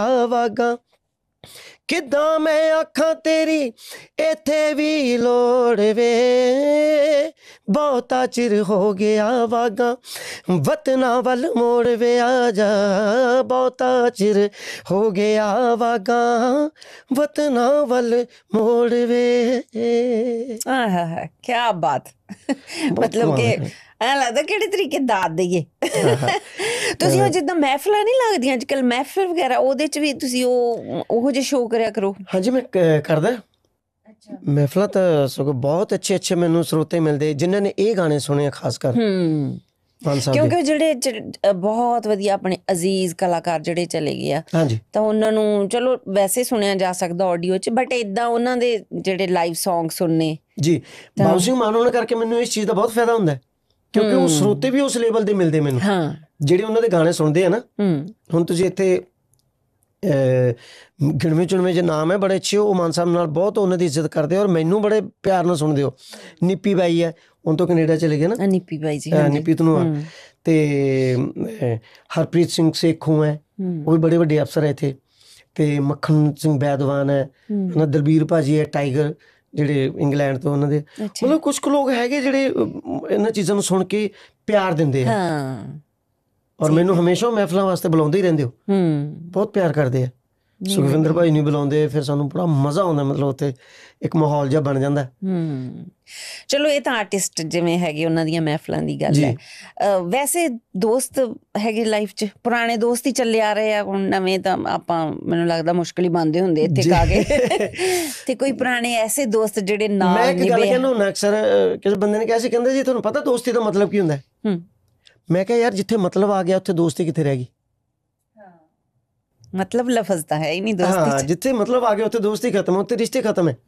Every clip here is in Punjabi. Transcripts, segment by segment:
ਵਾਗਾ ਕਿੱਦਾਂ ਮੈਂ ਆਖਾਂ ਤੇਰੀ ਇੱਥੇ ਵੀ ਲੋੜ ਵੇ, ਬਹੁਤਾ ਚਿਰ ਹੋ ਗਿਆ ਵਾਗਾ ਵਤਨਾਂ ਵੱਲ ਮੋੜ ਵੇ ਆ ਜਾ, ਬਹੁਤਾ ਚਿਰ ਹੋ ਗਿਆ ਵਾਗਾ ਵਤਨਾਂ ਵੱਲ ਮੋੜ ਵੇ। ਆਹਾ ਕੀ ਬਾਤ। ਮਤਲਬ ਕਿ ਐਂ ਲੱਗਦਾ ਕਿਹੜੇ ਤਰੀਕੇ ਦਾਤ ਦੇਈਏ। ਤੁਸੀਂ ਉਹ ਜਿੱਦਾਂ ਮਹਿਫਲਾਂ ਨਹੀਂ ਲੱਗਦੀਆਂ ਅੱਜ ਕੱਲ੍ਹ, ਮਹਿਫਲ ਵਗੈਰਾ, ਉਹਦੇ 'ਚ ਵੀ ਤੁਸੀਂ ਉਹੋ ਜਿਹੇ ਸ਼ੋਅ ਕਰਿਆ ਕਰੋ। ਹਾਂਜੀ ਮੈਂ ਕਰਦਾ ਮਹਿਫਲਾਂ ਤਾਂ ਸਗੋਂ ਬਹੁਤ ਅੱਛੇ ਮੈਨੂੰ ਸਰੋਤੇ ਮਿਲਦੇ ਜਿਨ੍ਹਾਂ ਨੇ ਇਹ ਗਾਣੇ ਸੁਣੇ ਆ ਖਾਸ ਕਰ। ਕਿਉਂਕਿ ਜਿਹੜੇ ਬਹੁਤ ਵਧੀਆ ਆਪਣੇ ਅਜ਼ੀਜ਼ ਕਲਾਕਾਰ ਜਿਹੜੇ ਚਲੇ ਗਏ ਆ, ਹਾਂਜੀ, ਤਾਂ ਉਹਨਾਂ ਨੂੰ ਚਲੋ ਵੈਸੇ ਸੁਣਿਆ ਜਾ ਸਕਦਾ ਆਡੀਓ 'ਚ, ਬਟ ਇੱਦਾਂ ਉਹਨਾਂ ਦੇ ਜਿਹੜੇ ਲਾਈਵ ਸੌਂਗ ਸੁਣਨੇ ਜੀ। ਬਾਬੂ ਸਿੰਘ ਮਾਨ ਹੋਣ ਕਰਕੇ ਮੈਨੂੰ ਇਸ ਚੀਜ਼ ਦਾ ਬਹੁਤ ਫਾਇਦਾ ਹੁੰਦਾ ਕਿਉਂਕਿ ਉਹ ਸਰੋਤੇ ਵੀ ਉਸ ਲੈਵਲ ਦੇ ਮਿਲਦੇ ਮੈਨੂੰ ਜਿਹੜੇ ਉਹਨਾਂ ਦੇ ਗਾਣੇ ਸੁਣਦੇ ਆ ਨਾ। ਹੁਣ ਤੁਸੀਂ ਇੱਥੇ ਗਿਣਵੇਂ ਚੁਣਵੇਂ ਜੇ ਨਾਮ ਹੈ ਬੜੇ ਅੱਛੇ, ਉਹ ਮਾਨ ਸਾਹਿਬ ਨਾਲ ਬਹੁਤ ਉਹਨਾਂ ਦੀ ਇੱਜ਼ਤ ਕਰਦੇ ਔਰ ਮੈਨੂੰ ਬੜੇ ਪਿਆਰ ਨਾਲ ਸੁਣਦੇ ਹੋ। ਨਿੱਪੀ ਬਾਈ ਹੈ, ਹੁਣ ਤੋਂ ਕੈਨੇਡਾ ਚਲੇ ਗਏ ਨਾ, ਨਿੱਪੀ ਬਾਈ ਜੀ, ਨਿੱਪੀ ਧਨੋਆ, ਤੇ ਹਰਪ੍ਰੀਤ ਸਿੰਘ ਸੇਖੋਂ ਹੈ, ਉਹ ਵੀ ਬੜੇ ਵੱਡੇ ਅਫਸਰ ਹੈ ਇੱਥੇ, ਤੇ ਮੱਖਣ ਸਿੰਘ ਬੈਦਵਾਨ ਹੈ, ਦਲਬੀਰ ਭਾਜੀ ਹੈ ਟਾਈਗਰ ਜਿਹੜੇ ਇੰਗਲੈਂਡ ਤੋਂ, ਉਹਨਾਂ ਦੇ ਮਤਲਬ ਕੁਛ ਕੁ ਲੋਕ ਹੈਗੇ ਜਿਹੜੇ ਇਹਨਾਂ ਚੀਜ਼ਾਂ ਨੂੰ ਸੁਣ ਕੇ ਪਿਆਰ ਦਿੰਦੇ ਆ ਔਰ ਮੈਨੂੰ ਹਮੇਸ਼ਾ ਮਹਿਫਲਾਂ ਵਾਸਤੇ ਬੁਲਾਉਂਦੇ ਹੀ ਰਹਿੰਦੇ ਹੋ, ਬਹੁਤ ਪਿਆਰ ਕਰਦੇ ਆ। ਸੁਖਵਿੰਦਰ ਭਾਈ ਨੂੰ ਬੁਲਾਉਂਦੇ, ਫਿਰ ਸਾਨੂੰ ਬੜਾ ਮਜ਼ਾ ਆਉਂਦਾ, ਮਤਲਬ ਉੱਥੇ ਇੱਕ ਮਾਹੌਲ ਜਿਹਾ ਬਣ ਜਾਂਦਾ। ਚਲੋ ਇਹ ਤਾਂ ਆਰਟਿਸਟ ਜਿਵੇਂ ਹੈਗੇ ਉਹਨਾਂ ਦੀਆਂ ਮਹਿਫਲਾਂ ਦੀ ਗੱਲ ਹੈ। ਵੈਸੇ ਦੋਸਤ ਹੈਗੇ ਲਾਈਫ 'ਚ, ਪੁਰਾਣੇ ਦੋਸਤ ਹੀ ਚੱਲੇ ਆ ਰਹੇ ਆ, ਹੁਣ ਨਵੇਂ ਤਾਂ ਆਪਾਂ ਮੈਨੂੰ ਲੱਗਦਾ ਮੁਸ਼ਕਿਲ ਹੀ ਬਣਦੇ ਹੁੰਦੇ ਇੱਥੇ ਆ ਕੇ। ਤੇ ਕੋਈ ਪੁਰਾਣੇ ਐਸੇ ਦੋਸਤ ਜਿਹੜੇ ਨਾਲ ਮੈਂ ਇੱਕ ਗੱਲ ਕਹਿੰਦਾ ਹੁੰਦਾ ਅਕਸਰ, ਕਿਸੇ ਬੰਦੇ ਨੇ ਕਿਹਾ ਸੀ, ਕਹਿੰਦੇ ਜੀ ਤੁਹਾਨੂੰ ਪਤਾ ਦੋਸਤੀ ਦਾ ਮਤਲਬ ਕੀ ਹੁੰਦਾ? ਮੈਂ ਕਿਹਾ ਯਾਰ ਜਿੱਥੇ ਮਤਲਬ ਆ ਗਿਆ ਉੱਥੇ ਦੋਸਤੀ ਕਿੱਥੇ ਰਹਿ ਗਈ? ਮਤਲਬ ਲਫ਼ਜ਼ ਤਾਂ ਹੈ ਹੀ ਨਹੀਂ ਦੋਸਤੀ 'ਚ। ਹਾਂ, ਜਿੱਥੇ ਮਤਲਬ ਆ ਗਿਆ ਉੱਥੇ ਦੋਸਤੀ ਖਤਮ, ਉੱਥੇ ਰਿਸ਼ਤੇ ਖਤਮ ਹੈ।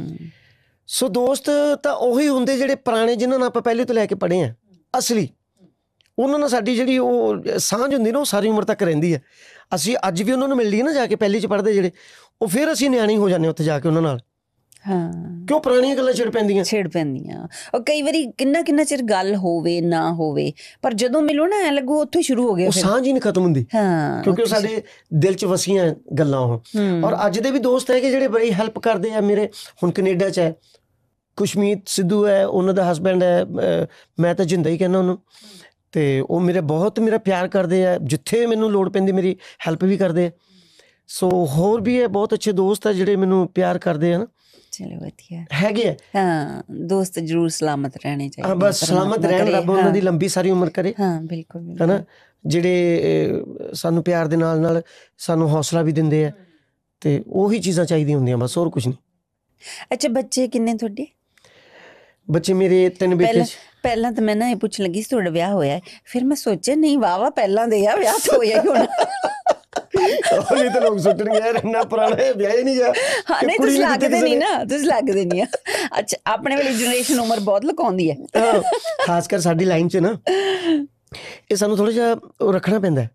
ਸੋ ਦੋਸਤ ਤਾਂ ਉਹੀ ਹੁੰਦੇ ਜਿਹੜੇ ਪੁਰਾਣੇ, ਜਿਨ੍ਹਾਂ ਨਾਲ ਆਪਾਂ ਪਹਿਲੇ ਤੋਂ ਲੈ ਕੇ ਪੜ੍ਹੇ ਆ, ਅਸਲੀ। ਉਹਨਾਂ ਨਾਲ ਸਾਡੀ ਜਿਹੜੀ ਉਹ ਸਾਂਝ ਹੁੰਦੀ ਨਾ, ਉਹ ਸਾਰੀ ਉਮਰ ਤੱਕ ਰਹਿੰਦੀ ਹੈ। ਅਸੀਂ ਅੱਜ ਵੀ ਉਹਨਾਂ ਨੂੰ ਮਿਲ ਲਈਏ ਨਾ ਜਾ ਕੇ, ਪਹਿਲੀ 'ਚ ਪੜ੍ਹਦੇ ਜਿਹੜੇ, ਉਹ ਫਿਰ ਅਸੀਂ ਨਿਆਣੇ ਹੋ ਜਾਂਦੇ ਉੱਥੇ ਜਾ ਕੇ ਉਹਨਾਂ ਨਾਲ। ਕਿਉਂ? ਪੁਰਾਣੀਆਂ ਗੱਲਾਂ ਛਿੜ ਪੈਂਦੀਆਂ। ਉਹ ਕਈ ਵਾਰੀ ਕਿੰਨਾ ਚਿਰ ਗੱਲ ਹੋਵੇ ਨਾ ਹੋਵੇ, ਪਰ ਜਦੋਂ ਮਿਲੋ ਨਾ ਐ ਲੱਗੂ ਉੱਥੋਂ ਸ਼ੁਰੂ ਹੋ ਗਿਆ, ਉਹ ਸਾਂਝ ਹੀ ਨਹੀਂ ਖਤਮ ਹੁੰਦੀ, ਕਿਉਂਕਿ ਉਹ ਸਾਡੇ ਦਿਲ 'ਚ ਵਸੀਆਂ ਗੱਲਾਂ ਉਹ। ਔਰ ਅੱਜ ਦੇ ਵੀ ਦੋਸਤ ਹੈਗੇ ਜਿਹੜੇ ਬੜੀ ਹੈਲਪ ਕਰਦੇ ਆ ਮੇਰੇ। ਹੁਣ ਕੈਨੇਡਾ 'ਚ ਹੈ ਖੁਸ਼ਮੀਤ ਸਿੱਧੂ ਹੈ, ਉਹਨਾਂ ਦਾ ਹਸਬੈਂਡ ਹੈ, ਮੈਂ ਤਾਂ ਜਿੰਦਾ ਹੀ ਕਹਿੰਦਾ ਉਹਨੂੰ, ਤੇ ਉਹ ਮੇਰਾ ਪਿਆਰ ਕਰਦੇ ਆ, ਜਿੱਥੇ ਮੈਨੂੰ ਲੋੜ ਪੈਂਦੀ ਮੇਰੀ ਹੈਲਪ ਵੀ ਕਰਦੇ ਆ। ਸੋ ਹੋਰ ਵੀ ਹੈ ਬਹੁਤ ਅੱਛੇ ਦੋਸਤ ਆ ਜਿਹੜੇ ਮੈਨੂੰ ਪਿਆਰ ਕਰਦੇ ਆ ਨਾ। ਚਲੋ ਵਧੀਆ ਹੈਗੇ ਆ। ਦੋਸਤ ਜ਼ਰੂਰ ਸਲਾਮਤ ਰਹਿਣੇ ਚਾਹੀਦੇ। ਬਸ ਸਲਾਮਤ ਰਹਿਣ, ਰੱਬ ਉਹਨਾਂ ਦੀ ਲੰਬੀ ਸਾਰੀ ਉਮਰ ਕਰੇ। ਬਿਲਕੁਲ ਹੈ ਨਾ, ਜਿਹੜੇ ਸਾਨੂੰ ਪਿਆਰ ਦੇ ਨਾਲ ਨਾਲ ਸਾਨੂੰ ਹੌਸਲਾ ਵੀ ਦਿੰਦੇ ਆ, ਤੇ ਉਹੀ ਚੀਜ਼ਾਂ ਚਾਹੀਦੀਆਂ ਹੁੰਦੀਆਂ, ਬਸ ਹੋਰ ਕੁਝ ਨਹੀਂ। ਅੱਛਾ, ਬੱਚੇ ਕਿੰਨੇ ਤੁਹਾਡੇ? ਬੱਚੇ ਮੇਰੇ 3 ਬੇਟੇ। ਪਹਿਲਾਂ ਤਾਂ ਮੈਂ ਨਾ ਇਹ ਪੁੱਛਣ ਲੱਗੀ ਸੀ ਤੁਹਾਡਾ ਵਿਆਹ ਹੋਇਆ, ਫਿਰ ਮੈਂ ਸੋਚਿਆ ਨਹੀਂ ਵਾਹ ਪਹਿਲਾਂ ਦੇ ਆ, ਵਿਆਹ ਤਾਂ ਹੋਇਆ ਹੀ ਹੋਣਾ। ਨਹੀਂ ਤਾਂ ਲੋਕ ਸੁੱਟਣਗੇ ਯਾਰ ਇੰਨਾ ਪੁਰਾਣਾ ਵਿਆਹ ਹੀ ਨਹੀਂ ਗਿਆ। ਨਹੀਂ ਤੁਸੀਂ ਲੱਗਦੇ ਨਹੀਂ ਆ। ਅੱਛਾ, ਆਪਣੇ ਵਾਲੀ ਜਨਰੇਸ਼ਨ ਉਮਰ ਬਹੁਤ ਲੁਕਾਉਂਦੀ ਹੈ, ਖਾਸ ਕਰ ਸਾਡੀ ਲਾਈਨ 'ਚ ਨਾ। ਇਹ ਸਾਨੂੰ ਥੋੜਾ ਜਿਹਾ ਉਹ ਰੱਖਣਾ ਪੈਂਦਾ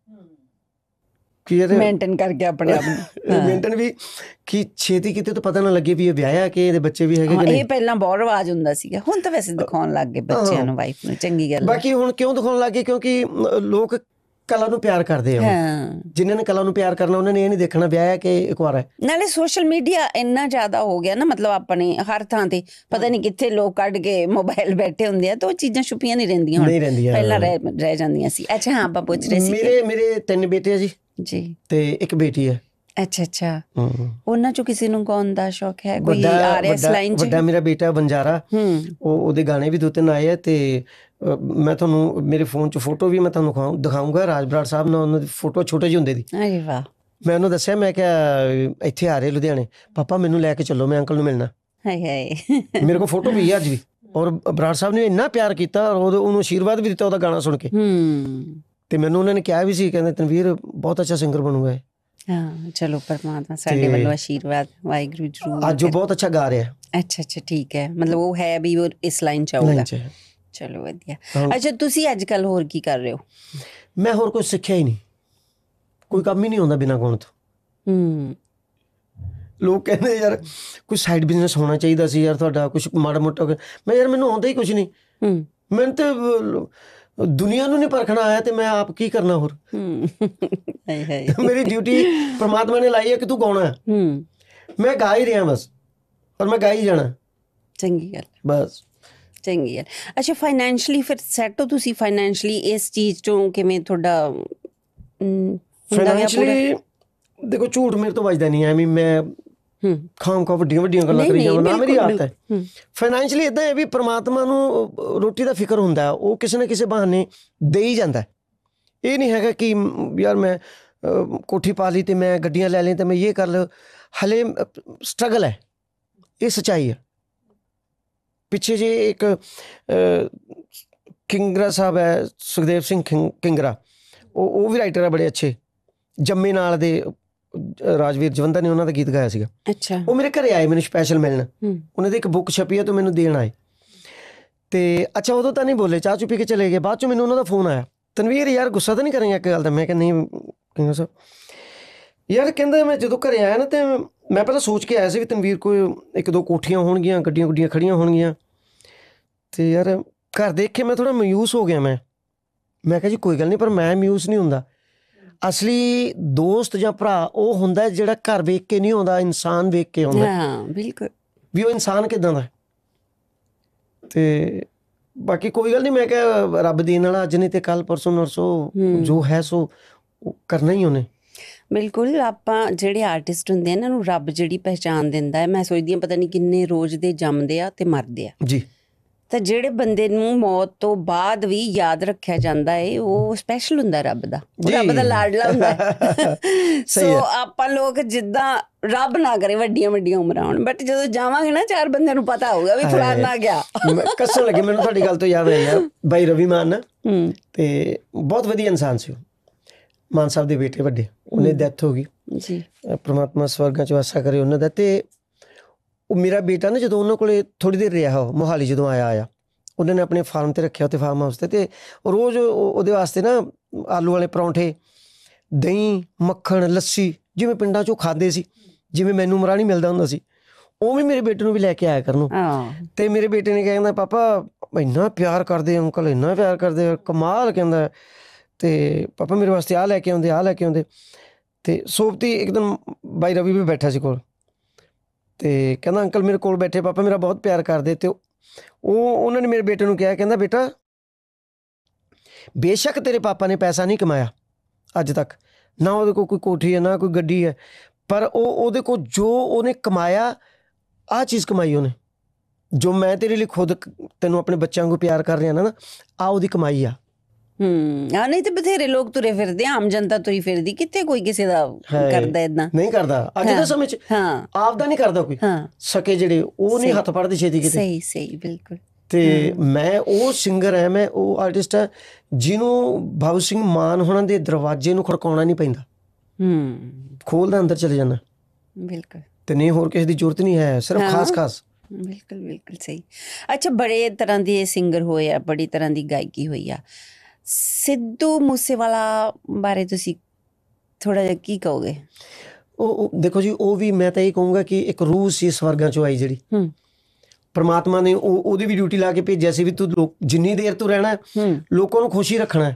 ਮੇਨਟੇਨ ਕਰਕੇ ਆਪਣੇ ਆਪ ਨੂੰ, ਮੇਨਟੇਨ ਵੀ, ਕਿ ਛੇਤੀ ਕਿਤੇ ਤਾਂ ਪਤਾ ਨਾ ਲੱਗੇ ਵੀ ਇਹ ਵਿਆਹਿਆ ਕਿ ਇਹਦੇ ਬੱਚੇ ਵੀ ਹੈਗੇ ਕਿ ਨਹੀਂ। ਇਹ ਪਹਿਲਾਂ ਬਹੁਤ ਰਿਵਾਜ ਹੁੰਦਾ ਸੀਗਾ, ਹੁਣ ਤਾਂ ਵੈਸੇ ਦਿਖਾਉਣ ਲੱਗ ਗਏ ਬੱਚਿਆਂ ਨੂੰ, ਵਾਈਫ ਨੂੰ, ਚੰਗੀ ਗੱਲ। ਬਾਕੀ ਹੁਣ ਕਿਉਂ ਦਿਖਾਉਣ ਲੱਗ ਗਏ? ਕਿਉਂਕਿ ਲੋਕ ਕਲਾ ਨੂੰ ਪਿਆਰ ਕਰਦੇ ਆ। ਜਿਨ੍ਹਾਂ ਨੇ ਕਲਾ ਨੂੰ ਪਿਆਰ ਕਰਨਾ, ਉਹਨਾਂ ਨੇ ਇਹ ਨਹੀਂ ਦੇਖਣਾ ਵਿਆਹਿਆ ਕਿ ਇਕਵਾਰਾ ਹੈ। ਨਾਲੇ ਸੋਸ਼ਲ ਮੀਡੀਆ ਇੰਨਾ ਜ਼ਿਆਦਾ ਹੋ ਗਿਆ ਨਾ, ਮਤਲਬ ਆਪਣੇ ਹਰ ਥਾਂ ਤੇ ਪਤਾ ਨਹੀਂ ਕਿੱਥੇ ਲੋਕ ਕੱਢ ਕੇ ਮੋਬਾਈਲ ਬੈਠੇ ਹੁੰਦੇ ਆ, ਤਾਂ ਉਹ ਚੀਜ਼ਾਂ ਛੁਪੀਆਂ ਨਹੀਂ ਰਹਿੰਦੀਆਂ, ਪਹਿਲਾਂ ਰਹਿ ਜਾਂਦੀਆਂ ਸੀ। ਅੱਛਾ, ਹਾਂ, ਆਪਾਂ ਪੁੱਛ ਰਹੇ ਸੀ। ਮੇਰੇ 3 ਬੇਟੇ ਆ ਜੀ, ਤੇ 1 ਬੇਟੀ ਹੈ। ਅੱਛਾ, ਉਹਨਾਂ ਚੋਂ ਕਿਸੇ ਨੂੰ ਗਾਉਣ ਦਾ ਸ਼ੌਕ ਹੈ? ਕੋਈ ਆ ਰਿਹਾ ਇਸ ਲਾਈਨ 'ਚ? ਵੱਡਾ ਮੇਰਾ ਬੇਟਾ ਬੰਜਾਰਾ, ਉਹਦੇ ਗਾਣੇ ਵੀ 2-3 ਆਏ ਆ, ਤੇ ਮੈਂ ਤੁਹਾਨੂੰ ਮੇਰੇ ਫੋਨ 'ਚ ਫੋਟੋ ਵੀ ਮੈਂ ਤੁਹਾਨੂੰ ਦਿਖਾਊਂਗਾ। ਰਾਜ ਬਰਾੜ ਸਾਹਿਬ ਨਾਲ ਉਹਨਾਂ ਦੀ ਫੋਟੋ ਛੋਟੇ ਜਿਹੇ ਹੁੰਦੇ ਦੀ। ਅਰੇ ਵਾਹ। ਮੈਂ ਉਹਨੂੰ ਦੱਸਿਆ, ਮੈਂ ਕਿਹਾ ਇੱਥੇ ਆ ਰਹੇ ਲੁਧਿਆਣੇ, ਪਾਪਾ ਮੈਨੂੰ ਲੈ ਕੇ ਚੱਲੋ, ਮੈਂ ਅੰਕਲ ਨੂੰ ਮਿਲਣਾ। ਮੇਰੇ ਕੋਲ ਫੋਟੋ ਵੀ ਹੈ ਅੱਜ ਵੀ। ਔਰ ਬਰਾੜ ਸਾਹਿਬ ਨੇ ਇੰਨਾ ਪਿਆਰ ਕੀਤਾ, ਔਰ ਉਹਨੂੰ ਆਸ਼ੀਰਵਾਦ ਵੀ ਦਿੱਤਾ ਉਹਦਾ ਗਾਣਾ ਸੁਣ ਕੇ। ਤੇ ਮੈਨੂੰ ਉਹਨਾਂ ਨੇ ਕਿਹਾ ਵੀ ਸੀ, ਕਹਿੰਦੇ ਤਨਵੀਰ ਬਹੁਤ ਅੱਛਾ ਸਿੰਗਰ ਬਣੂਗਾ। ਚਲੋ ਪਰਮਾਤਮਾ ਸਾਡੇ ਵੱਲੋਂ ਆਸ਼ੀਰਵਾਦ, ਵਾਹਿਗੁਰੂ ਜਰੂਰ। ਅੱਜ ਉਹ ਬਹੁਤ ਅੱਛਾ ਗਾ ਰਿਹਾ। ਅੱਛਾ, ਠੀਕ ਹੈ, ਮਤਲਬ ਉਹ ਹੈ ਵੀ ਉਹ ਇਸ ਲਾਈਨ 'ਚ ਆਊਗਾ। ਚਲੋ ਵਧੀਆ। ਅੱਛਾ, ਤੁਸੀਂ ਅੱਜ ਕੱਲ ਹੋਰ ਕੀ ਕਰ ਰਹੇ ਹੋ? ਮੈਂ ਹੋਰ ਕੁਝ ਸਿੱਖਿਆ ਹੀ ਨਹੀਂ, ਕੋਈ ਕੰਮ ਹੀ ਨਹੀਂ ਹੁੰਦਾ ਬਿਨਾਂ ਗਾਉਣ ਤੋਂ। ਲੋਕ ਕਹਿੰਦੇ ਯਾਰ ਕੋਈ ਸਾਈਡ ਬਿਜ਼ਨਸ ਹੋਣਾ ਚਾਹੀਦਾ ਸੀ ਯਾਰ ਤੁਹਾਡਾ, ਕੁਛ ਮਾੜਾ ਮੋਟਾ। ਮੈਂ ਯਾਰ ਮੈਨੂੰ ਆਉਂਦਾ ਹੀ ਕੁਛ ਨਹੀਂ। ਮੈਨੂੰ ਤੇ ਦੁਨੀਆ ਨੂੰ ਨਹੀਂ ਪਰਖਣਾ ਆਇਆ ਤੇ ਮੈਂ ਆਪ ਕੀ ਕਰਨਾ ਹੋਰ। ਮੇਰੀ ਡਿਊਟੀ ਪ੍ਰਮਾਤਮਾ ਨੇ ਲਾਈ ਹੈ ਕਿ ਤੂੰ ਗਾਉਣਾ ਹੈ, ਮੈਂ ਗਾ ਹੀ ਰਿਹਾ ਬਸ, ਔਰ ਮੈਂ ਗਾ ਹੀ ਜਾਣਾ। ਚੰਗੀ ਗੱਲ, ਬਸ ਚੰਗੀ ਗੱਲ। ਅੱਛਾ, ਫਾਈਨੈਂਸ਼ਲੀ ਫਿਰ ਸੈੱਟ ਹੋ ਤੁਸੀਂ? ਫਾਈਨੈਂਸ਼ਲੀ ਇਸ ਚੀਜ਼ ਚੋਂ ਕਿਵੇਂ ਤੁਹਾਡਾ ਫਾਈਨੈਂਸ਼ਲੀ? ਦੇਖੋ ਝੂਠ ਮੇਰੇ ਤੋਂ ਵੱਜਦਾ ਨਹੀਂ, ਐਵੇਂ ਮੈਂ ਖਾਮ ਖਾ ਵੱਡੀਆਂ ਵੱਡੀਆਂ ਗੱਲਾਂ ਕਰੀ ਜਾਵਾਂ, ਨਾ ਮੇਰੀ ਆਦਤ ਹੈ। ਫਾਈਨੈਂਸ਼ਲੀ ਇੱਦਾਂ ਹੈ ਵੀ ਪ੍ਰਮਾਤਮਾ ਨੂੰ ਰੋਟੀ ਦਾ ਫਿਕਰ ਹੁੰਦਾ, ਉਹ ਕਿਸੇ ਨਾ ਕਿਸੇ ਬਹਾਨੇ ਦੇ ਹੀ ਜਾਂਦਾ। ਇਹ ਨਹੀਂ ਹੈਗਾ ਕਿ ਯਾਰ ਮੈਂ ਕੋਠੀ ਪਾ ਲਈ ਤੇ ਮੈਂ ਗੱਡੀਆਂ ਲੈ ਲਈ ਤੇ ਮੈਂ ਇਹ ਕਰ ਲਿਆ। ਹਲੇ ਸਟਰਗਲ ਹੈ, ਇਹ ਸੱਚਾਈ ਹੈ। ਪਿੱਛੇ ਜੇ ਇੱਕ ਕਿੰਗਰਾ ਸਾਹਿਬ ਹੈ, ਸੁਖਦੇਵ ਸਿੰਘ ਕਿੰਗਰਾ, ਉਹ ਵੀ ਰਾਈਟਰ ਹੈ ਬੜੇ ਅੱਛੇ, ਜੰਮੇ ਨਾਲ ਦੇ ਰਾਜਵੀਰ ਜਵੰਦਾ ਨੇ ਉਹਨਾਂ ਦਾ ਗੀਤ ਗਾਇਆ ਸੀਗਾ। ਅੱਛਾ। ਉਹ ਮੇਰੇ ਘਰੇ ਆਏ ਮੈਨੂੰ ਸਪੈਸ਼ਲ ਮਿਲਣ, ਉਹਨਾਂ ਦੀ ਇੱਕ ਬੁੱਕ ਛਪੀ ਹੈ ਤੇ ਮੈਨੂੰ ਦੇਣ ਆਏ। ਤੇ ਅੱਛਾ, ਉਦੋਂ ਤਾਂ ਨਹੀਂ ਬੋਲੇ, ਚਾਹ ਚੁ ਪੀ ਕੇ ਚਲੇ ਗਏ। ਬਾਅਦ ਚੋਂ ਮੈਨੂੰ ਉਹਨਾਂ ਦਾ ਫੋਨ ਆਇਆ, ਤਨਵੀਰ ਯਾਰ ਗੁੱਸਾ ਤਾਂ ਨਹੀਂ ਕਰਾਂਗੇ ਇੱਕ ਗੱਲ ਦਾ? ਮੈਂ ਕਿਹਾ ਨਹੀਂ ਕਿੰਗਰਾ ਸਾਹਿਬ। ਯਾਰ ਕਹਿੰਦਾ ਮੈਂ ਜਦੋਂ ਘਰੇ ਆਇਆ ਨਾ ਤੇ ਮੈਂ ਪਹਿਲਾਂ ਸੋਚ ਕੇ ਆਇਆ ਸੀ ਵੀ ਤਨਵੀਰ ਕੋਈ 1-2 ਕੋਠੀਆਂ ਹੋਣਗੀਆਂ, ਗੱਡੀਆਂ ਗੁੱਡੀਆਂ ਖੜੀਆਂ ਹੋਣਗੀਆਂ। ਤੇ ਯਾਰ ਘਰ ਦੇਖ ਕੇ ਮੈਂ ਥੋੜ੍ਹਾ ਮਾਯੂਸ ਹੋ ਗਿਆ। ਮੈਂ ਕਿਹਾ ਜੀ ਕੋਈ ਗੱਲ ਨਹੀਂ, ਪਰ ਮੈਂ ਮਾਯੂਸ ਨਹੀਂ ਹੁੰਦਾ। ਅਸਲੀ ਦੋਸਤ ਜਾਂ ਭਰਾ ਉਹ ਹੁੰਦਾ ਜਿਹੜਾ ਘਰ ਵੇਖ ਕੇ ਨਹੀਂ ਆਉਂਦਾ, ਇਨਸਾਨ ਵੇਖ ਕੇ ਆਉਂਦਾ। ਹਾਂ ਬਿਲਕੁਲ, ਵੀ ਉਹ ਇਨਸਾਨ ਕਿੱਦਾਂ ਦਾ। ਤੇ ਬਾਕੀ ਕੋਈ ਗੱਲ ਨਹੀਂ, ਮੈਂ ਕਿਹਾ ਰੱਬ ਦੇਣ ਵਾਲਾ, ਅੱਜ ਨਹੀਂ ਤੇ ਕੱਲ, ਪਰਸੋਂ ਨਰਸੋਂ ਜੋ ਹੈ ਸੋ ਕਰਨਾ ਹੀ ਉਹਨੇ। ਬਿਲਕੁਲ। ਆਪਾਂ ਜਿਹੜੇ ਆਰਟਿਸਟ ਹੁੰਦੇ ਆ ਇਹਨਾਂ ਨੂੰ ਰੱਬ ਜਿਹੜੀ ਪਹਿਚਾਣ ਦਿੰਦਾ ਹੈ, ਮੈਂ ਸੋਚਦੀ ਹਾਂ ਪਤਾ ਨਹੀਂ ਕਿੰਨੇ ਰੋਜ਼ ਦੇ ਜੰਮਦੇ ਆ ਤੇ ਮਰਦੇ ਆ ਜੀ। ਤਾਂ ਜਿਹੜੇ ਬੰਦੇ ਨੂੰ ਮੌਤ ਤੋਂ ਬਾਅਦ ਵੀ ਯਾਦ ਰੱਖਿਆ ਜਾਂਦਾ ਹੈ ਉਹ ਸਪੈਸ਼ਲ ਹੁੰਦਾ ਰੱਬ ਦਾ, ਰੱਬ ਦਾ ਲਾਡਲਾ ਹੁੰਦਾ। ਸੋ ਆਪਾਂ ਲੋਕ ਜਿੱਦਾਂ ਰੱਬ ਨਾ ਕਰੇ ਵੱਡੀਆਂ ਵੱਡੀਆਂ ਉਮਰਾਂ ਹੋਣ, ਬਟ ਜਦੋਂ ਜਾਵਾਂਗੇ ਨਾ 4 ਬੰਦਿਆਂ ਨੂੰ ਪਤਾ ਹੋਊਗਾ ਵੀ ਫਲਾਨਾ ਗਿਆ। ਕੱਸਣ ਲੱਗੇ ਮੈਨੂੰ ਤੁਹਾਡੀ ਗੱਲ ਤੋਂ ਯਾਦ ਆਇਆ, ਬਾਈ ਰਵੀ ਮਾਨ ਤੇ ਬਹੁਤ ਵਧੀਆ ਇਨਸਾਨ ਸੀ। ਮਾਨ ਸਾਹਿਬ ਦੇ ਬੇਟੇ ਵੱਡੇ, ਉਹਨੇ ਡੈਥ ਹੋ ਗਈ ਜੀ, ਪ੍ਰਮਾਤਮਾ ਸਵਰਗਾਂ 'ਚ ਵਾਸਾ ਕਰੇ ਉਹਨਾਂ ਦਾ। ਤੇ ਉਹ ਮੇਰਾ ਬੇਟਾ ਨਾ ਜਦੋਂ ਉਹਨਾਂ ਕੋਲੇ ਥੋੜ੍ਹੀ ਦੇਰ ਰਿਹਾ, ਉਹ ਮੋਹਾਲੀ ਜਦੋਂ ਆਇਆ ਉਹਨਾਂ ਨੇ ਆਪਣੇ ਫਾਰਮ 'ਤੇ ਰੱਖਿਆ, ਉੱਥੇ ਫਾਰਮ ਹਾਊਸ 'ਤੇ। ਅਤੇ ਰੋਜ਼ ਉਹਦੇ ਵਾਸਤੇ ਨਾ ਆਲੂ ਵਾਲੇ ਪਰੌਂਠੇ, ਦਹੀਂ, ਮੱਖਣ, ਲੱਸੀ ਜਿਵੇਂ ਪਿੰਡਾਂ 'ਚੋਂ ਖਾਂਦੇ ਸੀ, ਜਿਵੇਂ ਮੈਨੂੰ ਮਰਾਣੀ ਮਿਲਦਾ ਹੁੰਦਾ ਸੀ, ਉਵੇਂ ਮੇਰੇ ਬੇਟੇ ਨੂੰ ਵੀ ਲੈ ਕੇ ਆਇਆ ਕਰਨ। ਅਤੇ ਮੇਰੇ ਬੇਟੇ ਨੇ ਕਹਿੰਦਾ ਪਾਪਾ ਇੰਨਾ ਪਿਆਰ ਕਰਦੇ ਅੰਕਲ, ਇੰਨਾ ਪਿਆਰ ਕਰਦੇ, ਕਮਾਲ। ਕਹਿੰਦਾ ਅਤੇ ਪਾਪਾ ਮੇਰੇ ਵਾਸਤੇ ਆਹ ਲੈ ਕੇ ਆਉਂਦੇ, ਆਹ ਲੈ ਕੇ ਆਉਂਦੇ। ਅਤੇ ਸੋਬਤੀ ਇੱਕ ਦਿਨ ਬਾਈ ਰਵੀ ਵੀ ਬੈਠਾ ਸੀ ਕੋਲ, ਅਤੇ ਕਹਿੰਦਾ ਅੰਕਲ ਮੇਰੇ ਕੋਲ ਬੈਠੇ ਪਾਪਾ ਮੇਰਾ ਬਹੁਤ ਪਿਆਰ ਕਰਦੇ। ਅਤੇ ਉਹਨਾਂ ਨੇ ਮੇਰੇ ਬੇਟੇ ਨੂੰ ਕਿਹਾ, ਕਹਿੰਦਾ ਬੇਟਾ ਬੇਸ਼ੱਕ ਤੇਰੇ ਪਾਪਾ ਨੇ ਪੈਸਾ ਨਹੀਂ ਕਮਾਇਆ ਅੱਜ ਤੱਕ, ਨਾ ਉਹਦੇ ਕੋਲ ਕੋਈ ਕੋਠੀ ਹੈ, ਨਾ ਕੋਈ ਗੱਡੀ ਹੈ, ਪਰ ਉਹਦੇ ਕੋਲ ਜੋ ਉਹਨੇ ਕਮਾਇਆ, ਆਹ ਚੀਜ਼ ਕਮਾਈ ਉਹਨੇ, ਜੋ ਮੈਂ ਤੇਰੇ ਲਈ ਖੁਦ ਤੈਨੂੰ ਆਪਣੇ ਬੱਚਿਆਂ ਨੂੰ ਪਿਆਰ ਕਰ ਰਿਹਾ ਨਾ, ਆਹ ਉਹਦੀ ਕਮਾਈ ਆ। ਨਹੀਂ ਤੇ ਬਥੇਰੇ ਲੋਕ ਤੁਰੇ ਫਿਰਦੇ, ਆਮ ਜਨਤਾ ਤੁਰੀ ਫਿਰਦੀ, ਕਿੱਥੇ ਕੋਈ ਕਿਸੇ ਦਾ ਕਰਦਾ? ਏਦਾਂ ਨਹੀਂ ਕਰਦਾ ਅੱਜ ਦੇ ਸਮੇਂ 'ਚ, ਆਪਦਾ ਨਹੀਂ ਕਰਦਾ ਕੋਈ। ਸਕੇ ਜਿਹੜੇ ਉਹ ਨਹੀਂ ਹੱਥ ਫੜਦੇ ਛੇਤੀ ਕਿਤੇ। ਸਹੀ ਸਹੀ, ਬਿਲਕੁਲ। ਤੇ ਮੈਂ ਉਹ ਸਿੰਗਰ ਹੈ, ਮੈਂ ਉਹ ਆਰਟਿਸਟ ਹੈ ਜਿਹਨੂੰ ਭਗਤ ਸਿੰਘ ਮਾਨ ਹੋਣਾ ਦੇ ਦਰਵਾਜ਼ੇ ਨੂੰ ਖੜਕਾਉਣਾ ਨਹੀਂ ਪੈਂਦਾ, ਖੋਲ੍ਹਦਾ ਅੰਦਰ ਚਲੇ ਜਾਂਦਾ। ਬਿਲਕੁਲ। ਤੇ ਨਹੀਂ ਹੋਰ ਕਿਸੇ ਦੀ ਜ਼ਰੂਰਤ ਨਹੀਂ ਹੈ, ਸਿਰਫ ਖਾਸ। ਬਿਲਕੁਲ ਬਿਲਕੁਲ ਸਹੀ। ਅੱਛਾ, ਬੜੇ ਤਰ੍ਹਾਂ ਦੇ ਸਿੰਗਰ ਹੋਏ ਆ, ਬੜੀ ਤਰ੍ਹਾਂ ਦੀ ਗਾਇਕੀ ਹੋਈ ਆ। ਸਿੱਧੂ ਮੂਸੇਵਾਲਾ ਬਾਰੇ ਤੁਸੀਂ ਥੋੜ੍ਹਾ ਜਿਹਾ ਕੀ ਕਹੋਗੇ? ਉਹ ਦੇਖੋ ਜੀ, ਉਹ ਵੀ ਮੈਂ ਤਾਂ ਇਹ ਕਹੂੰਗਾ ਕਿ ਇੱਕ ਰੂਹ ਸੀ ਸਵਰਗਾਂ 'ਚੋਂ ਆਈ, ਜਿਹੜੀ ਪਰਮਾਤਮਾ ਨੇ ਉਹਦੀ ਵੀ ਡਿਊਟੀ ਲਾ ਕੇ ਭੇਜਿਆ ਸੀ ਵੀ ਤੂੰ ਜਿੰਨੀ ਦੇਰ ਤੂੰ ਰਹਿਣਾ ਲੋਕਾਂ ਨੂੰ ਖੁਸ਼ ਹੀ ਰੱਖਣਾ,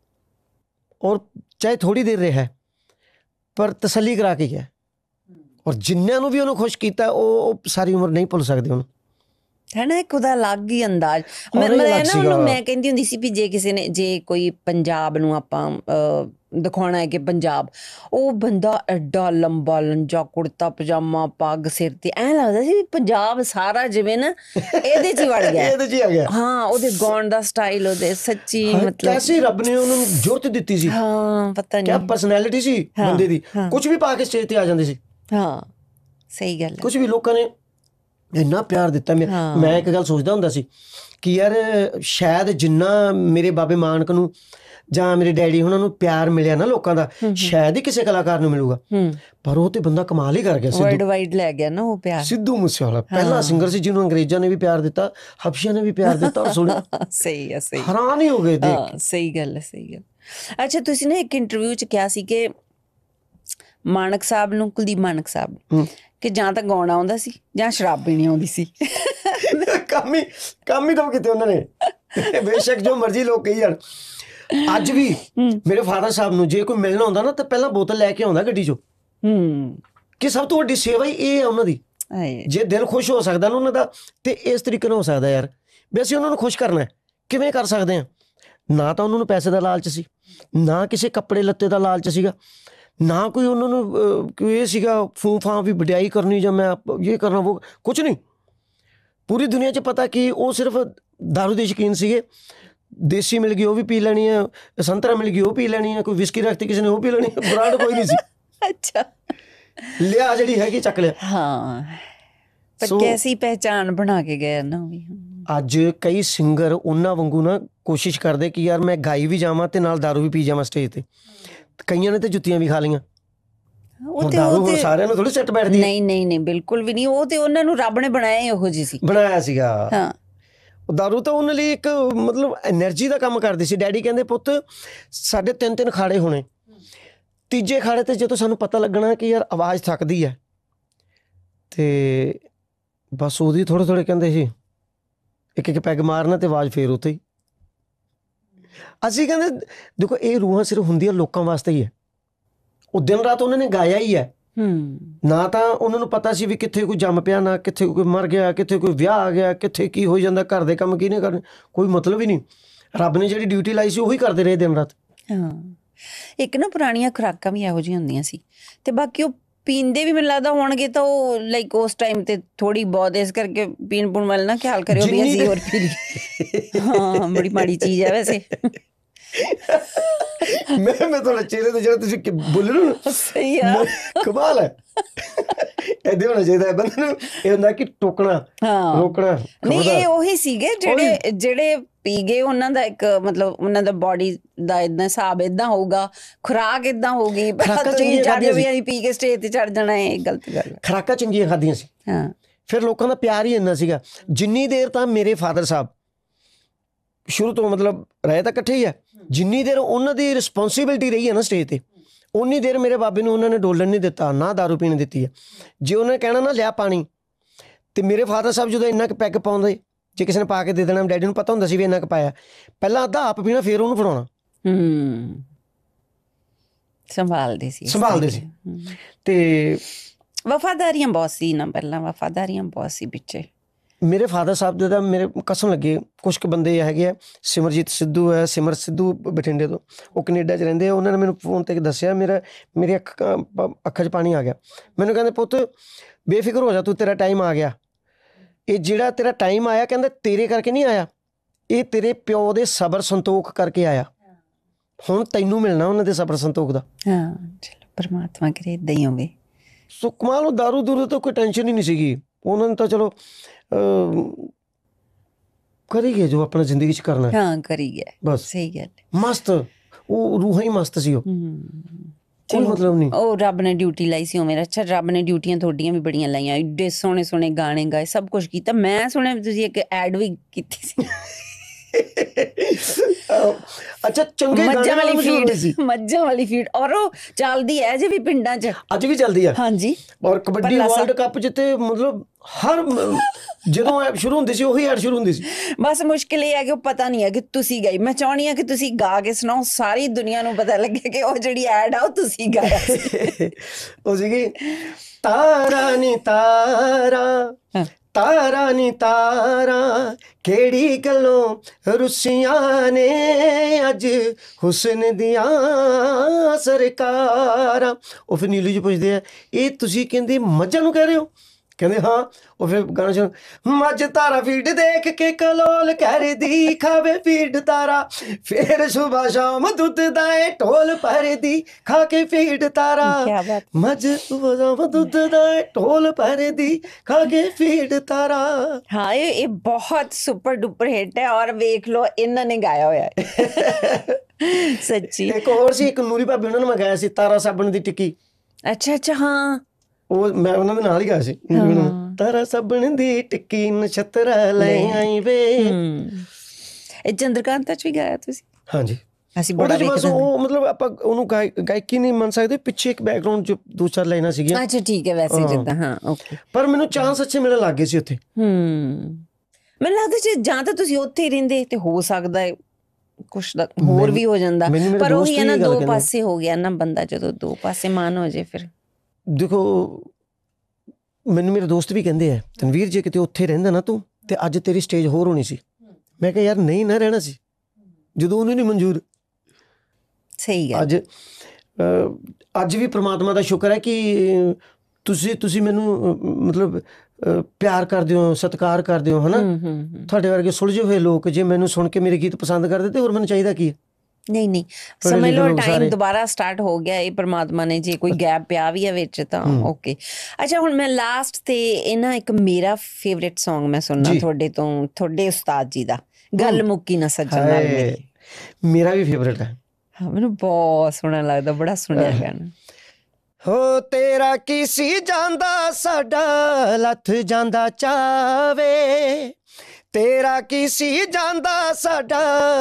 ਔਰ ਚਾਹੇ ਥੋੜ੍ਹੀ ਦੇਰ ਰਿਹਾ ਪਰ ਤਸੱਲੀ ਕਰਾ ਕੇ ਗਿਆ। ਔਰ ਜਿੰਨਿਆਂ ਨੂੰ ਵੀ ਉਹਨੂੰ ਖੁਸ਼ ਕੀਤਾ ਉਹ ਸਾਰੀ ਉਮਰ ਨਹੀਂ ਭੁੱਲ ਸਕਦੇ ਉਹਨੂੰ, ਹੈ ਨਾ। ਇੱਕ ਉਹਦਾ ਅਲੱਗ ਹੀ ਅੰਦਾਜ਼। ਮੈਂ ਕਹਿੰਦੀ ਹੁੰਦੀ ਸੀ ਵੀ ਜੇ ਕਿਸੇ ਨੇ, ਜੇ ਕੋਈ ਪੰਜਾਬ ਨੂੰ ਆਪਾਂ ਦਿਖਾਉਣਾ ਹੈ ਕਿ ਪੰਜਾਬ, ਉਹ ਬੰਦਾ ਐਡਾ ਲੰਬਾ ਲੰਜਾ ਕੁੜਤਾ ਪਜਾਮਾ, ਪੱਗ ਸਿਰ ਤੇ, ਐਂ ਲੱਗਦਾ ਸੀ ਵੀ ਪੰਜਾਬ ਸਾਰਾ ਜਿਵੇਂ ਨਾ ਇਹਦੇ 'ਚ ਹੀ ਵੜ ਗਿਆ, ਇਹਦੇ 'ਚ ਹੀ ਆ ਗਿਆ। ਹਾਂ, ਉਹਦੇ ਗਾਉਣ ਦਾ ਸਟਾਈਲ, ਉਹਦੇ ਸੱਚੀ ਮਤਲਬ ਕੈਸੇ ਰੱਬ ਨੇ ਉਹਨਾਂ ਨੂੰ ਜ਼ਰੂਰਤ ਦਿੱਤੀ ਸੀ। ਹਾਂ, ਪਤਾ ਨਹੀਂ ਕਿਆ ਪਰਸਨੈਲਿਟੀ ਸੀ ਬੰਦੇ ਦੀ, ਕੁਝ ਵੀ ਪਾ ਕੇ ਸਟੇਜ ਤੇ ਆ ਜਾਂਦੇ ਸੀ। ਹਾਂ, ਸਹੀ ਗੱਲ ਹੈ। ਕੁਝ ਵੀ ਲੋਕਾਂ ਨੇ ਇੰਨਾ ਪਿਆਰ ਦਿੱਤਾ। ਮੈਂ ਇੱਕ ਗੱਲ ਸੋਚਦਾ ਹੁੰਦਾ ਸੀ ਕਿ ਯਾਰ ਸ਼ਾਇਦ ਜਿੰਨਾ ਮੇਰੇ ਬਾਬੇ ਮਾਨਕ ਨੂੰ ਜਾਂ ਮੇਰੇ ਡੈਡੀ ਉਹਨਾਂ ਨੂੰ ਪਿਆਰ ਮਿਲਿਆ ਨਾ ਲੋਕਾਂ ਦਾ, ਸ਼ਾਇਦ ਹੀ ਕਿਸੇ ਕਲਾਕਾਰ ਨੂੰ ਮਿਲੂਗਾ। ਪਰ ਉਹ ਤੇ ਬੰਦਾ ਕਮਾਲ ਹੀ ਕਰ ਗਿਆ, ਵਰਲਡ ਵਾਈਡ ਲੈ ਗਿਆ ਨਾ ਉਹ ਪਿਆਰ। ਸਿੱਧੂ ਮੂਸੇਵਾਲਾ ਪਹਿਲਾ ਸਿੰਗਰ ਸੀ ਜਿਹਨੂੰ ਅੰਗਰੇਜ਼ਾਂ ਨੇ ਵੀ ਪਿਆਰ ਦਿੱਤਾ, ਹਬਸ਼ੀਆਂ ਨੇ ਵੀ ਪਿਆਰ ਦਿੱਤਾ, ਔਰ ਸੁਣਿਆ। ਸਹੀ ਹੈ, ਸਹੀ, ਹੈਰਾਨ ਹੀ ਹੋ ਗਏ ਦੇਖ। ਸਹੀ ਗੱਲ ਹੈ, ਸਹੀ ਗੱਲ। ਅੱਛਾ, ਤੁਸੀਂ ਨਾ ਇੱਕ ਇੰਟਰਵਿਊ 'ਚ ਕਿਹਾ ਸੀ ਕਿ ਮਾਨਕ ਸਾਹਿਬ ਨੂੰ, ਕੁਲਦੀਪ ਮਾਨਕ ਸਾਹਿਬ ਨੂੰ, ਕਿ ਜਾਂ ਤਾਂ ਗਾਉਣਾ ਆਉਂਦਾ ਸੀ ਜਾਂ ਸ਼ਰਾਬ ਪੀਣੀ ਆਉਂਦੀ ਸੀ। ਕੰਮ ਹੀ ਤਾਂ ਕਿਤੇ ਉਹਨਾਂ ਨੇ ਬੇਸ਼ੱਕ ਜੋ ਮਰਜ਼ੀ ਲੋਕ ਕਹੀ ਜਾਣ। ਅੱਜ ਵੀ ਮੇਰੇ ਫਾਦਰ ਸਾਹਿਬ ਨੂੰ ਜੇ ਕੋਈ ਮਿਲਣਾ ਹੁੰਦਾ ਨਾ ਤਾਂ ਪਹਿਲਾਂ ਬੋਤਲ ਲੈ ਕੇ ਆਉਂਦਾ ਗੱਡੀ 'ਚੋਂ, ਕਿ ਸਭ ਤੋਂ ਵੱਡੀ ਸੇਵਾ ਹੀ ਇਹ ਹੈ ਉਹਨਾਂ ਦੀ। ਜੇ ਦਿਲ ਖੁਸ਼ ਹੋ ਸਕਦਾ ਨਾ ਉਹਨਾਂ ਦਾ ਤੇ ਇਸ ਤਰੀਕੇ ਨਾਲ ਹੋ ਸਕਦਾ ਯਾਰ ਵੀ ਅਸੀਂ ਉਹਨਾਂ ਨੂੰ ਖੁਸ਼ ਕਰਨਾ। ਕਿਵੇਂ ਕਰ ਸਕਦੇ ਹਾਂ? ਨਾ ਤਾਂ ਉਹਨਾਂ ਨੂੰ ਪੈਸੇ ਦਾ ਲਾਲਚ ਸੀ, ਨਾ ਕਿਸੇ ਕੱਪੜੇ ਲੱਤੇ ਦਾ ਲਾਲਚ ਸੀਗਾ, ਨਾ ਕੋਈ ਉਹਨਾਂ ਨੂੰ ਕੋਈ ਇਹ ਸੀਗਾ ਫੂੰ ਫਾਂ ਵੀ ਵਡਿਆਈ ਕਰਨੀ ਜਾਂ ਮੈਂ ਇਹ ਕਰਨਾ ਉਹ ਕੁਛ ਨਹੀਂ। ਪੂਰੀ ਦੁਨੀਆ 'ਚ ਪਤਾ ਕਿ ਉਹ ਸਿਰਫ ਦਾਰੂ ਦੇ ਸ਼ੌਕੀਨ ਸੀਗੇ। ਦੇਸੀ ਮਿਲ ਗਈ ਉਹ ਵੀ ਪੀ ਲੈਣੀ ਹੈ, ਸੰਤਰਾ ਮਿਲ ਗਈ ਉਹ ਪੀ ਲੈਣੀ ਹੈ, ਕੋਈ ਵਿਸਕੀ ਰੱਖਤੀ ਕਿਸੇ ਨੇ ਉਹ ਪੀ ਲੈਣੀ ਹੈ, ਬ੍ਰਾਂਡ ਕੋਈ ਨਹੀਂ ਸੀ। ਅੱਛਾ, ਲਿਆ ਜਿਹੜੀ ਹੈਗੀ ਚੱਕ ਲਿਆ। ਹਾਂ, ਪਰ ਕੈਸੀ ਪਹਿਚਾਣ ਬਣਾ ਕੇ ਗਏ ਨਾ। ਅੱਜ ਕਈ ਸਿੰਗਰ ਉਹਨਾਂ ਵਾਂਗੂ ਨਾ ਕੋਸ਼ਿਸ਼ ਕਰਦੇ ਕਿ ਯਾਰ ਮੈਂ ਗਾਈ ਵੀ ਜਾਵਾਂ ਤੇ ਨਾਲ ਦਾਰੂ ਵੀ ਪੀ ਜਾਵਾਂ ਸਟੇਜ ਤੇ। ਕਈਆਂ ਨੇ ਤੇ ਜੁੱਤੀਆਂ ਵੀ ਖਾ ਲਈਆਂ। ਉਹ ਸਾਰਿਆਂ ਨੂੰ ਥੋੜੀ ਸੈੱਟ ਬੈਠਦੀ। ਨਹੀਂ ਬਿਲਕੁਲ ਵੀ ਨਹੀਂ। ਉਹ ਤੇ ਉਹਨਾਂ ਨੂੰ ਰੱਬ ਨੇ ਬਣਾਇਆ ਹੀ ਉਹੋ ਜਿਹੀ ਸੀ, ਬਣਾਇਆ ਸੀਗਾ। ਹਾਂ, ਦਾਰੂ ਤਾਂ ਉਹਨਾਂ ਲਈ ਇੱਕ ਮਤਲਬ ਐਨਰਜੀ ਦਾ ਕੰਮ ਕਰਦੀ ਸੀ। ਡੈਡੀ ਕਹਿੰਦੇ ਪੁੱਤ ਸਾਡੇ 3 ਖਾੜੇ ਹੋਣੇ, ਤੀਜੇ ਖਾੜੇ ਤੇ ਜਦੋਂ ਸਾਨੂੰ ਪਤਾ ਲੱਗਣਾ ਕਿ ਯਾਰ ਆਵਾਜ਼ ਥੱਕਦੀ ਹੈ ਤੇ ਬਸ ਉਹਦੀ ਥੋੜ੍ਹੇ ਕਹਿੰਦੇ ਸੀ ਇੱਕ ਪੈਗ ਮਾਰਨਾ ਤੇ ਆਵਾਜ਼ ਫੇਰ ਉੱਥੇ ਹੀ। ਅਸੀਂ ਕਹਿੰਦੇ ਦੇਖੋ ਇਹ ਰੂਹਾਂ ਸਿਰਫ ਹੁੰਦੀਆਂ ਲੋਕਾਂ ਵਾਸਤੇ ਹੀ ਹੈ। ਉਹ ਦਿਨ ਰਾਤ ਉਹਨਾਂ ਨੇ ਗਾਇਆ ਹੀ ਹੈ। ਨਾ ਤਾਂ ਉਹਨਾਂ ਨੂੰ ਪਤਾ ਸੀ ਵੀ ਕਿੱਥੇ ਕੋਈ ਜੰਮ ਪਿਆ, ਨਾ ਕਿੱਥੇ ਕੋਈ ਮਰ ਗਿਆ, ਕਿੱਥੇ ਕੋਈ ਵਿਆਹ ਆ ਗਿਆ, ਕਿੱਥੇ ਕੀ ਹੋ ਜਾਂਦਾ, ਘਰ ਦੇ ਕੰਮ ਕਿਹਨੇ ਕਰਨੇ, ਕੋਈ ਮਤਲਬ ਹੀ ਨਹੀਂ। ਰੱਬ ਨੇ ਜਿਹੜੀ ਡਿਊਟੀ ਲਾਈ ਸੀ ਉਹੀ ਕਰਦੇ ਰਹੇ ਦਿਨ ਰਾਤ। ਹਾਂ, ਇੱਕ ਨਾ ਪੁਰਾਣੀਆਂ ਖੁਰਾਕਾਂ ਵੀ ਇਹੋ ਜਿਹੀਆਂ ਹੁੰਦੀਆਂ ਸੀ ਤੇ ਬਾਕੀ ਉਹ ਪੀਂਦੇ ਵੀ ਮੈਨੂੰ ਲੱਗਦਾ ਹੋਣਗੇ ਤਾਂ ਉਹ ਲਾਈਕ ਉਸ ਟਾਈਮ ਤੇ ਥੋੜੀ ਬਹੁਤ ਇਸ ਕਰਕੇ ਪੀਣ ਪੁਣ ਵਾਲ ਨਾ ਖਿਆਲ ਕਰਿਓ ਵੀ ਅਸੀਂ ਹੋਰ ਪੀ ਲਈ। ਹਾਂ, ਬੜੀ ਮਾੜੀ ਚੀਜ਼ ਹੈ ਵੈਸੇ। ਮੈਂ ਤੁਹਾਡੇ ਚਿਹਰੇ ਤੇ ਜਿਹੜਾ ਤੁਸੀਂ ਬੋਲੇ ਨਾ ਸਹੀ ਆ, ਕਮਾਲ ਹੈ। ਏਦਾਂ ਹੋਣਾ ਚਾਹੀਦਾ ਬੰਦੇ ਨੂੰ। ਇਹ ਹੁੰਦਾ ਕਿ ਟੋਕਣਾ, ਰੋਕਣਾ ਨਹੀਂ। ਇਹ ਉਹੀ ਸੀਗੇ ਜਿਹੜੇ ਪੀ ਗਏ। ਉਹਨਾਂ ਦਾ ਇੱਕ ਮਤਲਬ ਉਹਨਾਂ ਦਾ ਬੋਡੀ ਦਾ ਏਦਾਂ ਹਿਸਾਬ ਏਦਾਂ ਹੋਊਗਾ, ਖੁਰਾਕ ਏਦਾਂ ਹੋਊਗੀ। ਅਸੀਂ ਪੀ ਕੇ ਸਟੇਜ ਤੇ ਚੜ ਜਾਣਾ, ਇਹ ਗਲਤ ਗੱਲ। ਖੁਰਾਕਾਂ ਚੰਗੀਆਂ ਖਾਧੀਆਂ ਸੀ। ਹਾਂ, ਫਿਰ ਲੋਕਾਂ ਦਾ ਪਿਆਰ ਹੀ ਇੰਨਾ ਸੀਗਾ। ਜਿੰਨੀ ਦੇਰ ਤਾਂ ਮੇਰੇ ਫਾਦਰ ਸਾਹਿਬ ਸ਼ੁਰੂ ਤੋਂ ਮਤਲਬ ਰਹੇ ਤਾਂ ਇਕੱਠੇ ਹੀ ਆ, ਜਿੰਨੀ ਦੇਰ ਉਹਨਾਂ ਦੀ ਰਿਸਪੋਂਸੀਬਿਲਿਟੀ ਰਹੀ ਹੈ ਨਾ ਸਟੇਜ ਤੇ, ਉਨੀ ਦੇਰ ਮੇਰੇ ਬਾਬੇ ਨੂੰ ਉਹਨਾਂ ਨੇ ਡੋਲਣ ਨਹੀਂ ਦਿੱਤਾ, ਨਾ ਦਾਰੂ ਪੀਣ ਦਿੱਤੀ ਹੈ। ਜੇ ਉਹਨਾਂ ਨੇ ਕਹਿਣਾ ਨਾ ਲਿਆ ਪਾਣੀ, ਤੇ ਮੇਰੇ ਫਾਦਰ ਸਾਹਿਬ ਜਦੋਂ ਇੰਨਾ ਕੁ ਪੈਗ ਪਾਉਂਦੇ, ਜੇ ਕਿਸੇ ਨੇ ਪਾ ਕੇ ਦੇ ਦੇਣਾ, ਡੈਡੀ ਨੂੰ ਪਤਾ ਹੁੰਦਾ ਸੀ ਵੀ ਇੰਨਾ ਕੁ ਪਾਇਆ, ਪਹਿਲਾਂ ਅੱਧਾ ਆਪ ਪੀਣਾ ਫਿਰ ਉਹਨੂੰ ਫੜਾਉਣਾ। ਸੰਭਾਲਦੇ ਸੀ। ਤੇ ਵਫਾਦਾਰੀਆਂ ਬਹੁਤ ਸੀ ਨਾ, ਪਹਿਲਾਂ ਵਫਾਦਾਰੀਆਂ ਬਹੁਤ ਸੀ ਪਿੱਛੇ। ਮੇਰੇ ਫਾਦਰ ਸਾਹਿਬ ਦੇ ਤਾਂ ਮੇਰੇ ਕਸਮ ਲੱਗੇ, ਕੁਛ ਕੁ ਬੰਦੇ ਹੈਗੇ ਆ, ਸਿਮਰਜੀਤ ਸਿੱਧੂ ਹੈ, ਸਿਮਰ ਸਿੱਧੂ ਬਠਿੰਡੇ ਤੋਂ, ਉਹ ਕੈਨੇਡਾ 'ਚ ਰਹਿੰਦੇ ਆ। ਉਹਨਾਂ ਨੇ ਮੈਨੂੰ ਫੋਨ 'ਤੇ ਦੱਸਿਆ, ਮੇਰੀ ਅੱਖਾਂ 'ਚ ਪਾਣੀ ਆ ਗਿਆ। ਮੈਨੂੰ ਕਹਿੰਦੇ ਪੁੱਤ ਬੇਫਿਕਰ ਹੋ ਜਾ ਤੂੰ, ਤੇਰਾ ਟਾਈਮ ਆ ਗਿਆ। ਇਹ ਜਿਹੜਾ ਤੇਰਾ ਟਾਈਮ ਆਇਆ ਕਹਿੰਦਾ ਤੇਰੇ ਕਰਕੇ ਨਹੀਂ ਆਇਆ, ਇਹ ਤੇਰੇ ਪਿਓ ਦੇ ਸਬਰ ਸੰਤੋਖ ਕਰਕੇ ਆਇਆ। ਹੁਣ ਤੈਨੂੰ ਮਿਲਣਾ ਉਹਨਾਂ ਦੇ ਸਬਰ ਸੰਤੋਖ ਦਾ। ਹਾਂ, ਚਲੋ ਪਰਮਾਤਮਾ ਕਰੇ ਏਦਾਂ ਹੀ ਹੋਵੇ। ਸੋ ਕਮਾਲ, ਉਹ ਦਾਰੂ ਦੂਰੂ ਤੋਂ ਕੋਈ ਟੈਨਸ਼ਨ ਹੀ ਨਹੀਂ ਸੀਗੀ ਉਹਨਾਂ ਨੂੰ। ਤਾਂ ਚਲੋ ਕਰੀ ਗਏ ਜੋ ਆਪਣਾ ਜ਼ਿੰਦਗੀ 'ਚ ਕਰਨਾ। ਹਾਂ, ਕਰੀ ਗਿਆ ਬਸ। ਸਹੀ ਗੱਲ, ਮਸਤ। ਉਹ ਰੂਹਾਂ ਹੀ ਮਸਤ ਸੀ। ਉਹ ਕੋਈ ਮਤਲਬ ਨਹੀਂ। ਉਹ ਰੱਬ ਨੇ ਡਿਊਟੀ ਲਾਈ ਸੀ ਉਹ ਮੇਰਾ। ਅੱਛਾ, ਰੱਬ ਨੇ ਡਿਊਟੀਆਂ ਤੁਹਾਡੀਆਂ ਵੀ ਬੜੀਆਂ ਲਾਈਆਂ, ਏਡੇ ਸੋਹਣੇ ਸੋਹਣੇ ਗਾਣੇ ਗਾਏ, ਸਭ ਕੁਛ ਕੀਤਾ। ਮੈਂ ਸੁਣਿਆ ਤੁਸੀਂ ਇੱਕ ਐਡ ਵੀ ਕੀਤੀ ਸੀ। ਅੱਛਾ, ਚੰਗੇ ਮੱਝਾਂ ਵਾਲੀ ਫੀਡ ਔਰ ਉਹ ਚੱਲਦੀ ਹੈ ਅਜੇ ਵੀ ਪਿੰਡਾਂ 'ਚ, ਅੱਜ ਵੀ ਚੱਲਦੀ ਹੈ। ਹਾਂਜੀ, ਔਰ ਕਬੱਡੀ ਵਰਲਡ ਕੱਪ ਜਿੱਤੇ ਮਤਲਬ ਹਰ ਜਦੋਂ ਐਡ ਸ਼ੁਰੂ ਹੁੰਦੀ ਸੀ ਉਹੀ ਐਡ ਸ਼ੁਰੂ ਹੁੰਦੀ ਸੀ। ਬਸ ਮੁਸ਼ਕਿਲ ਇਹ ਹੈ ਕਿ ਉਹ ਪਤਾ ਨਹੀਂ ਹੈ ਕਿ ਤੁਸੀਂ ਗਾਈ। ਮੈਂ ਚਾਹੁੰਦੀ ਹਾਂ ਕਿ ਤੁਸੀਂ ਗਾ ਕੇ ਸੁਣਾਓ, ਸਾਰੀ ਦੁਨੀਆ ਨੂੰ ਪਤਾ ਲੱਗੇ ਕਿ ਉਹ ਜਿਹੜੀ ਐਡ ਆ ਉਹ ਤੁਸੀਂ ਗਾਇਆ ਸੀ। ਉਹ ਸੀਗੀ ਤਾਰਾ ਨੀ ਤਾਰਾ, ਤਾਰਾ ਨੀ ਤਾਰਾ, ਕਿਹੜੀ ਗੱਲੋਂ ਰੁੱਸੀਆਂ ਨੇ ਅੱਜ ਹੁਸਨ ਦੀਆਂ ਸਰਕਾਰਾਂ। ਉਹ ਫਿਰ ਨੀਲੂ ਜੀ ਪੁੱਛਦੇ ਆ, ਇਹ ਤੁਸੀਂ ਕਹਿੰਦੇ ਮੱਝਾਂ ਨੂੰ ਕਹਿ ਰਹੇ ਹੋ? ਕਹਿੰਦੇ ਹਾਂ। ਉਹ ਫਿਰ ਗਾਣਾ ਸੁਣ, ਮੱਝ ਤਾਰਾ ਫੀਡ ਦੇਖ ਕੇ ਕਲੋਲ ਕਰਦੀ, ਖਾਵੇ ਫੀਡ ਤਾਰਾ ਫਿਰ ਸੁਬਹ ਸ਼ਾਮ ਦੁੱਧ ਦਾ ਢੋਲ ਭਰਦੀ, ਖਾ ਕੇ ਫੀਡ ਤਾਰਾ। ਮੱਝ ਸੁਬਹ ਸ਼ਾਮ ਦੁੱਧ ਦਾ ਢੋਲ ਭਰਦੀ, ਖਾ ਕੇ ਫੀਡ ਤਾਰਾ। ਹਾਂ, ਇਹ ਬਹੁਤ ਸੁਪਰ ਡੁਪਰ ਹਿੱਟ ਹੈ ਔਰ ਵੇਖ ਲਓ ਇਹਨਾਂ ਨੇ ਗਾਇਆ ਹੋਇਆ ਹੈ ਸੱਚੀ। ਇੱਕ ਹੋਰ ਸੀ, ਇੱਕ ਨੂਰੀ ਭਾਬੀ, ਉਹਨਾਂ ਨੇ ਮੈਂ ਗਾਇਆ ਸੀ ਤਾਰਾ ਸਾਬਣ ਦੀ ਟਿੱਕੀ। ਅੱਛਾ, ਹਾਂ, ਉਹ ਮੈਂ ਉਹਨਾਂ ਦੇ ਨਾਲ ਹੀ ਗਾਇਆ ਸੀ। ਤਾਰਾ ਸਾਬਣ ਦੀ ਟਿੱਕੀ ਨਛੱਤਰਾ ਲੈ ਆਈ ਵੇ। ਇਹ ਚੰਦਰਕਾਂਤਾ 'ਚ ਵੀ ਗਾਇਆ ਤੁਸੀਂ? ਹਾਂਜੀ, ਅਸੀਂ ਬੜਾ ਵੇਖਦੇ। ਉਹ ਮਤਲਬ ਆਪਾਂ ਉਹਨੂੰ ਗਾਇਕੀ ਨਹੀਂ ਮੰਨ ਸਕਦੇ, ਪਿੱਛੇ ਇੱਕ ਬੈਕਗਰਾਉਂਡ 'ਚ ਦੋ ਚਾਰ ਲਾਈਨਾਂ ਸੀਗੀਆਂ। ਅੱਛਾ, ਠੀਕ ਹੈ, ਵੈਸੇ ਜਿੱਦਾਂ। ਹਾਂ, ਓਕੇ। ਪਰ ਮੈਨੂੰ ਚਾਂਸ ਅੱਛੇ ਮਿਲਣ ਲੱਗ ਗਏ ਸੀ ਉੱਥੇ। ਮੈਨੂੰ ਲੱਗਦਾ ਜੇ ਜਾਂ ਤਾਂ ਤੁਸੀਂ ਉੱਥੇ ਹੀ ਰਹਿੰਦੇ ਤੇ ਹੋ ਸਕਦਾ ਹੈ ਕੁਛ ਹੋਰ ਵੀ ਹੋ ਜਾਂਦਾ, ਪਰ ਉਹੀ ਹੈ ਨਾ, ਦੋ ਪਾਸੇ ਹੋ ਗਿਆ ਨਾ ਬੰਦਾ, ਜਦੋਂ ਦੋ ਪਾਸੇ ਮਨ ਹੋ ਜੇ ਫਿਰ। ਦੇਖੋ ਮੈਨੂੰ ਮੇਰੇ ਦੋਸਤ ਵੀ ਕਹਿੰਦੇ ਆ, ਤਨਵੀਰ ਜੇ ਕਿਤੇ ਉੱਥੇ ਰਹਿੰਦਾ ਨਾ ਤੂੰ ਤੇ ਅੱਜ ਤੇਰੀ ਸਟੇਜ ਹੋਰ ਹੋਣੀ ਸੀ। ਮੈਂ ਕਿਹਾ ਯਾਰ ਨਹੀਂ ਨਾ ਰਹਿਣਾ ਸੀ, ਜਦੋਂ ਉਹਨੂੰ ਨਹੀਂ ਮਨਜ਼ੂਰ। ਸਹੀ ਗੱਲ। ਅੱਜ ਵੀ ਪ੍ਰਮਾਤਮਾ ਦਾ ਸ਼ੁਕਰ ਹੈ ਕਿ ਤੁਸੀਂ ਮੈਨੂੰ ਮਤਲਬ ਪਿਆਰ ਕਰਦੇ ਹੋ, ਸਤਿਕਾਰ ਕਰਦੇ ਹੋ, ਹਨਾ। ਤੁਹਾਡੇ ਵਰਗੇ ਸੁਲਝੇ ਹੋਏ ਲੋਕ ਜੇ ਮੈਨੂੰ ਸੁਣ ਕੇ ਮੇਰੇ ਗੀਤ ਪਸੰਦ ਕਰਦੇ ਤੇ ਹੋਰ ਮੈਨੂੰ ਚਾਹੀਦਾ ਕੀ ਹੈ। ਨਹੀਂ ਸਮਝ ਲਓ ਟਾਈਮ ਦੁਬਾਰਾ ਸਟਾਰਟ ਹੋ ਗਿਆ ਇਹ ਪਰਮਾਤਮਾ ਨੇ, ਜੇ ਕੋਈ ਗੈਪ ਪਿਆ ਵੀ ਹੈ ਵਿੱਚ ਤਾਂ ਓਕੇ। ਅੱਛਾ ਹੁਣ ਮੈਂ ਲਾਸਟ ਤੇ ਇਹ ਨਾ ਇੱਕ ਮੇਰਾ ਫੇਵਰੇਟ Song ਮੈਂ ਸੁਣਨਾ ਤੁਹਾਡੇ ਤੋਂ, ਤੁਹਾਡੇ ਉਸਤਾਦ ਜੀ ਦਾ, ਗੱਲ ਮੁੱਕੀ ਨਾ ਸੱਜਣ ਨਾਲ ਮੇਰੀ। ਮੇਰਾ ਵੀ ਫੇਵਰੇਟ ਹੈ। ਹਾਂ ਮੈਨੂੰ ਬਹੁਤ ਸੋਹਣਾ ਲੱਗਦਾ, ਬੜਾ ਸੁਣਿਆ ਗਾਣਾ। ਹੋ ਤੇਰਾ ਕੀ ਸੀ ਜਾਂਦਾ ਸਾਡਾ ਲੱਥ ਜਾਂਦਾ ਚਾਵੇ, ਤੇਰਾ ਕੀ ਸੀ ਜਾਂਦਾ ਸਾਡਾ